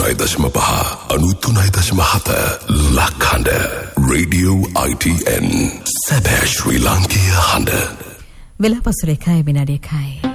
89.5 93.7 ලක්හඬ Radio ITN සැබෑ ශ්‍රී ලාංකීය හඬ වෙලාපසු 1 විනාඩි 1